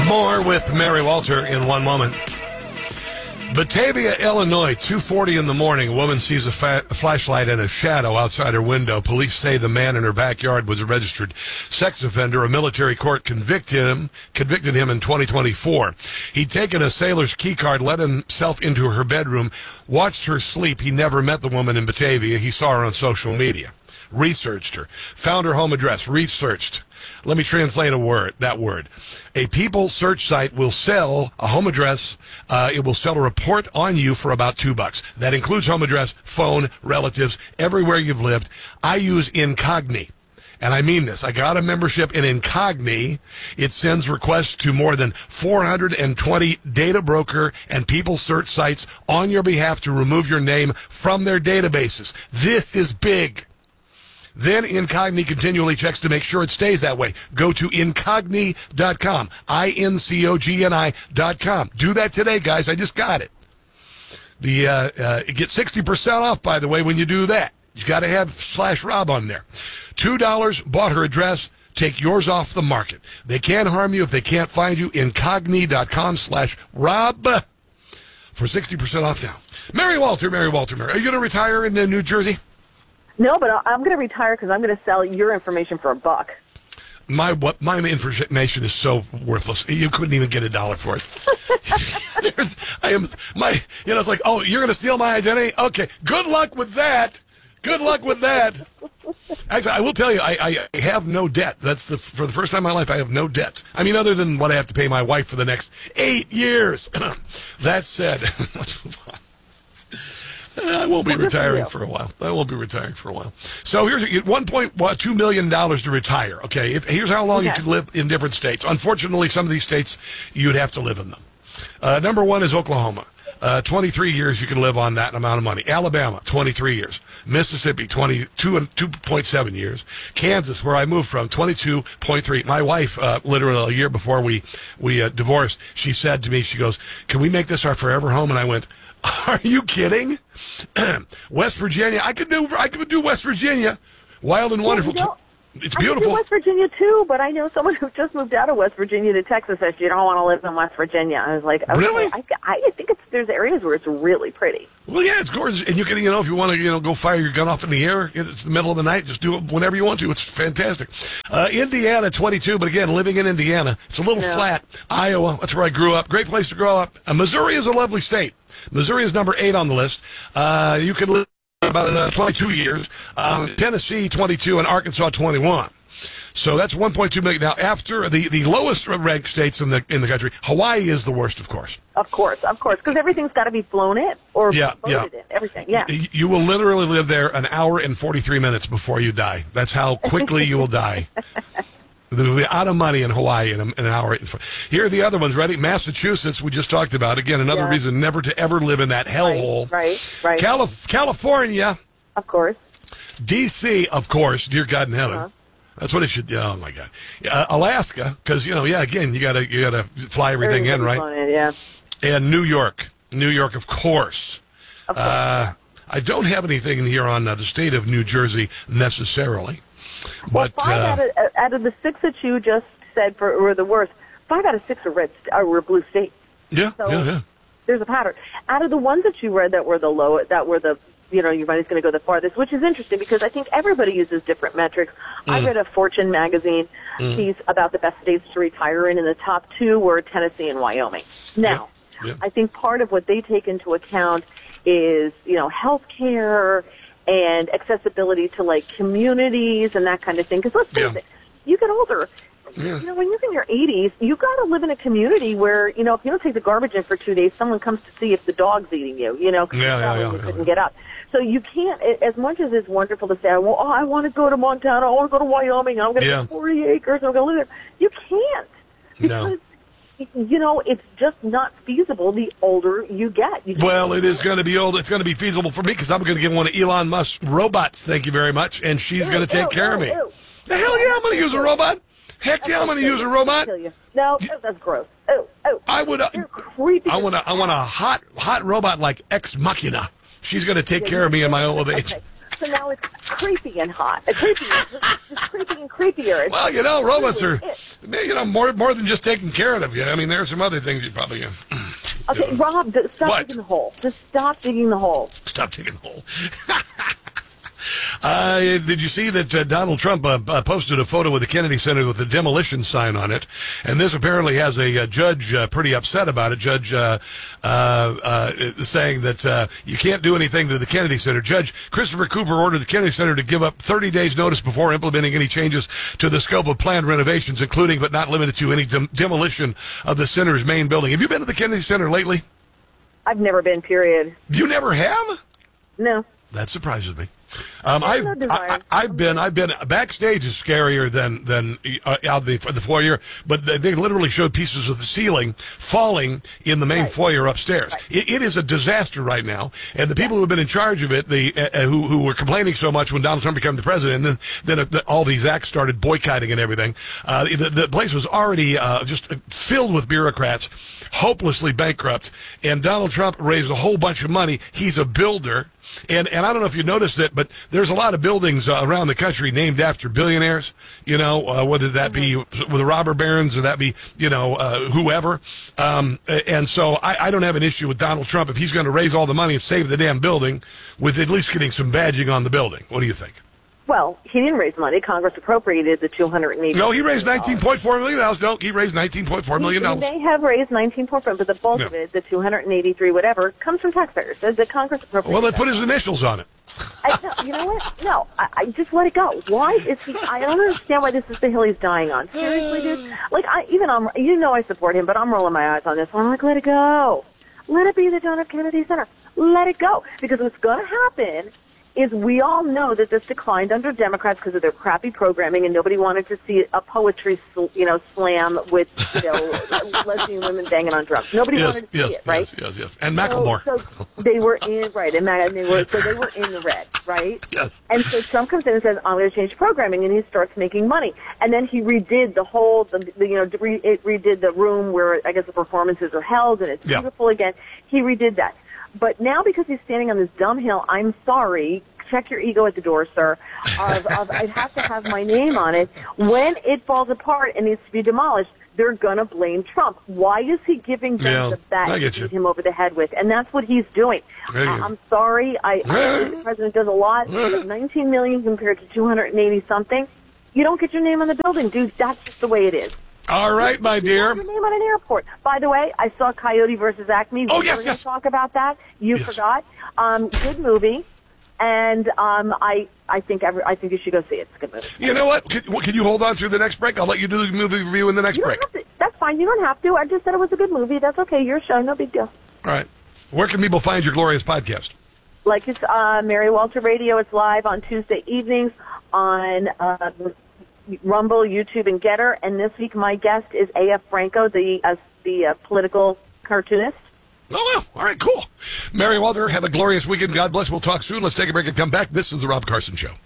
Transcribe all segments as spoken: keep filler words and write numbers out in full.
More with Mary Walter in one moment. Batavia, Illinois, two forty in the morning. A woman sees a, fa- a flashlight and a shadow outside her window. Police say the man in her backyard was a registered sex offender. A military court convicted him, convicted him in twenty twenty-four. He'd taken a sailor's key card, let himself into her bedroom, watched her sleep. He never met the woman in Batavia. He saw her on social media, researched her, found her home address, researched. Let me translate a word, that word. A people search site will sell a home address. Uh, it will sell a report on you for about two bucks. That includes home address, phone, relatives, everywhere you've lived. I use Incogni. And I mean this. I got a membership in Incogni. It sends requests to more than four hundred twenty data broker and people search sites on your behalf to remove your name from their databases. This is big. Then Incogni continually checks to make sure it stays that way. Go to incogni dot com, I N C O G N I dot com. Do that today, guys. I just got it. The uh, uh, get sixty percent off, by the way, when you do that. You got to have slash Rob on there. two dollars, bought her address. Take yours off the market. They can't harm you if they can't find you. incogni dot com slash Rob for sixty percent off now. Mary Walter, Mary Walter, Mary. Are you going to retire in uh, New Jersey? No, but I'm going to retire because I'm going to sell your information for a buck. My what? My information is so worthless. You couldn't even get a dollar for it. There's, I am my. You know, it's like, oh, you're going to steal my identity? Okay, good luck with that. Good luck with that. Actually, I will tell you, I, I have no debt. That's the for the first time in my life, I have no debt. I mean, other than what I have to pay my wife for the next eight years. That said, let's move on. I won't be retiring for a while. I won't be retiring for a while. So here's one point two million dollars to retire. Okay, if, here's how long okay. you could live in different states. Unfortunately, some of these states, you'd have to live in them. Uh, number one is Oklahoma. Uh, twenty-three years you can live on that amount of money. Alabama, twenty-three years. Mississippi, twenty-two and two point seven years. Kansas, where I moved from, twenty-two point three. My wife, uh, literally a year before we, we uh, divorced, she said to me, she goes, can we make this our forever home? And I went, are you kidding? West Virginia, I could do I could do West Virginia. Wild and wonderful. Well, you know, it's beautiful. I could do West Virginia too, but I know someone who just moved out of West Virginia to Texas says you don't want to live in West Virginia. I was like, okay, really? I, I think it's there's areas where it's really pretty. Well, yeah, it's gorgeous, and you can, you know, if you want to, you know, go fire your gun off in the air, it's the middle of the night. Just do it whenever you want to. It's fantastic. Uh, Indiana, twenty-two, but again, living in Indiana, it's a little yeah. flat. Iowa, that's where I grew up. Great place to grow up. Uh, Missouri is a lovely state. Missouri is number eight on the list. Uh, you can live about uh, twenty-two years. Um, Tennessee, twenty-two, and Arkansas, twenty-one. So that's one point two million. Now, after the, the lowest ranked states in the in the country, Hawaii is the worst, of course. Of course, of course, because everything's got to be flown in or yeah, boated yeah. in. Everything, yeah. You will literally live there an hour and forty-three minutes before you die. That's how quickly you will die. They'll be out of money in Hawaii in, a, in an hour. Here are the other ones. Ready? Massachusetts, we just talked about. Again, another yeah. reason never to ever live in that hellhole. Right, right. right. Calif- California. Of course. D C, of course. Dear God in heaven. Uh-huh. That's what it should. Oh my God, uh, Alaska, because you know, yeah. Again, you gotta you gotta fly everything in, right? In, yeah. And New York, New York, of course. Of course. Uh, I don't have anything here on uh, the state of New Jersey necessarily, well, but five uh, out, of, out of the six that you just said for were the worst, five out of six are red are were blue states. Yeah, so yeah, yeah. There's a pattern. Out of the ones that you read that were the low, that were the you know, your money's going to go the farthest, which is interesting because I think everybody uses different metrics. Mm. I read a Fortune magazine mm. piece about the best states to retire in, and the top two were Tennessee and Wyoming. Now, yeah. Yeah. I think part of what they take into account is, you know, health care and accessibility to, like, communities and that kind of thing. Because let's face yeah. it, you get older. Yeah. You know, when you're in your eighties, you've got to live in a community where, you know, if you don't take the garbage in for two days, someone comes to see if the dog's eating you, you know, because yeah, yeah, yeah, you yeah, couldn't yeah. get up. So you can't, as much as it's wonderful to say, well, oh, I want to go to Montana, I want to go to Wyoming, I'm going to yeah. get forty acres, I'm going to live there. You can't. Because, no. you know, it's just not feasible the older you get. You well, it is going to be old. It's going to be feasible for me because I'm going to get one of Elon Musk's robots, thank you very much, and she's going to take ew, care ew, of me. Ew. The hell yeah, I'm going to use a robot. Heck yeah, I'm going to use a robot. No, that's gross. Oh, oh. I would. Uh, creepy. I want a. I want a hot, hot robot like Ex Machina. She's going to take yeah, care of me in my old age. Okay. So now it's creepy and hot. Uh, creepy, it's just creepy and creepier. It's Well, you know, robots really are, it. you know, more more than just taking care of you. I mean, there are some other things you probably can. Okay, Rob, d- stop What? digging the hole. Just stop digging the hole. Stop digging the hole. Uh, did you see that uh, Donald Trump uh, uh, posted a photo of the Kennedy Center with a demolition sign on it? And this apparently has a, a judge uh, pretty upset about it. Judge uh, uh, uh, saying that uh, you can't do anything to the Kennedy Center. Judge Christopher Cooper ordered the Kennedy Center to give up thirty days notice before implementing any changes to the scope of planned renovations, including but not limited to any dem- demolition of the center's main building. Have you been to the Kennedy Center lately? I've never been, period. You never have? No. That surprises me. Um, I have I've, no desire. I, I- I've been, I've been backstage is scarier than than uh, out the the foyer. But they, they literally showed pieces of the ceiling falling in the main Right. foyer upstairs. Right. It, it is a disaster right now, and the people who have been in charge of it, the uh, who who were complaining so much when Donald Trump became the president, and then then uh, the, all these acts started boycotting and everything. Uh, the, the place was already uh, just filled with bureaucrats, hopelessly bankrupt, and Donald Trump raised a whole bunch of money. He's a builder. And and I don't know if you noticed it, but there's a lot of buildings uh, around the country named after billionaires, you know, uh, whether that be with the robber barons or that be, you know, uh, whoever. Um, and so I, I don't have an issue with Donald Trump if he's going to raise all the money and save the damn building with at least getting some badging on the building. What do you think? Well, he didn't raise money. Congress appropriated the two hundred eighty. No, he raised nineteen point four million dollars. No, he raised nineteen point four million dollars. They have raised nineteen point four, but the bulk Yeah. of it, the two hundred eighty-three, whatever, comes from taxpayers. The, the Congress appropriated. Well, they that. put his initials on it. I, no, you know what? No, I, I just let it go. Why is he? I don't understand why this is the hill he's dying on. Seriously, dude. Like, I even I'm, you know, I support him, but I'm rolling my eyes on this one. I'm like, let it go. Let it be the John F. Kennedy Center. Let it go, because what's going to happen is we all know that this declined under Democrats because of their crappy programming, and nobody wanted to see a poetry, sl- you know, slam with, you know, lesbian women banging on drums. Nobody Yes, wanted to yes, see it, right? yes, yes, yes. And Macklemore. So, so they were in right, and Mac- and they were so they were in the red, right? Yes. And so Trump comes in and says, "I'm going to change programming," and he starts making money. And then he redid the whole, the, the you know, re- it redid the room where I guess the performances are held, and it's Yeah. beautiful again. He redid that. But now, because he's standing on this dumb hill, I'm sorry. Check your ego at the door, sir. Of, of, I have to have my name on it. When it falls apart and needs to be demolished, they're going to blame Trump. Why is he giving them Yeah, the bat I to get you. beat him over the head with? And that's what he's doing. There you I, go. I'm sorry. I, I think the president does a lot. But nineteen million compared to two hundred eighty something. You don't get your name on the building, dude. That's just the way it is. All right, my You dear. have your name on an airport. By the way, I saw Coyote versus Acme. Oh, we yes, were gonna yes. talk about that. You Yes. forgot. Um, good movie. And um, I, I think every, I think you should go see it. It's a good movie. You know what? Can, what, can you hold on through the next break? I'll let you do the movie review in the next You don't break. have to, that's fine. You don't have to. I just said it was a good movie. That's okay. Your show. No big deal. All right. Where can people find your glorious podcast? Like it's uh, Mary Walter Radio. It's live on Tuesday evenings on uh, Rumble, YouTube, and Getter. And this week, my guest is A F Franco, the uh, the uh, political cartoonist. Oh, well. All right, cool. Mary Walter, have a glorious weekend. God bless. We'll talk soon. Let's take a break and come back. This is The Rob Carson Show.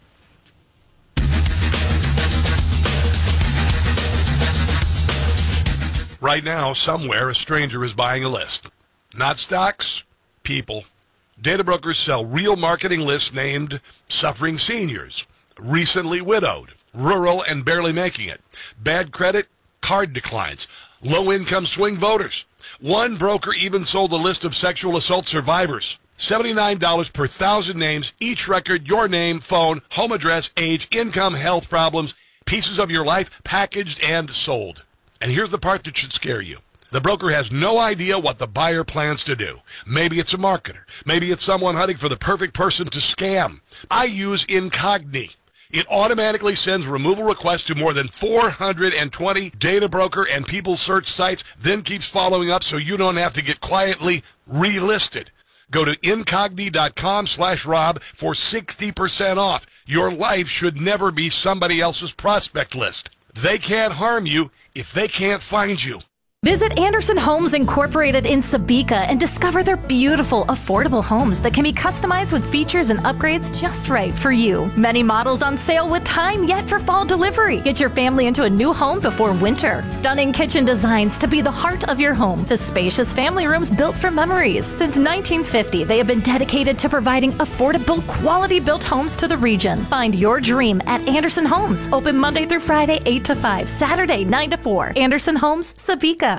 Right now, somewhere, a stranger is buying a list. Not stocks, people. Data brokers sell real marketing lists named Suffering Seniors, Recently Widowed, Rural and Barely Making It, Bad Credit, Card Declines, Low-Income Swing Voters. One broker even sold a list of sexual assault survivors. seventy-nine dollars per thousand names, each record, your name, phone, home address, age, income, health problems, pieces of your life, packaged and sold. And here's the part that should scare you. The broker has no idea what the buyer plans to do. Maybe it's a marketer. Maybe it's someone hunting for the perfect person to scam. I use Incogni. It automatically sends removal requests to more than four hundred twenty data broker and people search sites, then keeps following up so you don't have to get quietly relisted. Go to incogni.com slash Rob for sixty percent off. Your life should never be somebody else's prospect list. They can't harm you if they can't find you. Visit Anderson Homes Incorporated in Sabika and discover their beautiful, affordable homes that can be customized with features and upgrades just right for you. Many models on sale with time yet for fall delivery. Get your family into a new home before winter. Stunning kitchen designs to be the heart of your home, to spacious family rooms built for memories. Since nineteen fifty, they have been dedicated to providing affordable, quality-built homes to the region. Find your dream at Anderson Homes. Open Monday through Friday, eight to five, Saturday, nine to four. Anderson Homes, Sabika.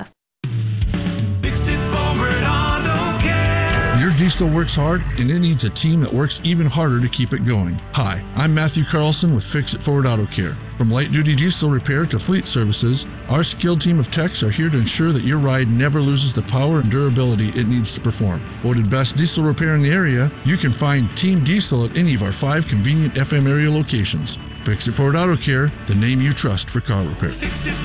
Your diesel works hard, and it needs a team that works even harder to keep it going. Hi, I'm Matthew Carlson with Fix It Forward Auto Care. From light-duty diesel repair to fleet services, our skilled team of techs are here to ensure that your ride never loses the power and durability it needs to perform. Voted best diesel repair in the area, you can find Team Diesel at any of our five convenient F M area locations. Fix It Forward Auto Care, the name you trust for car repair.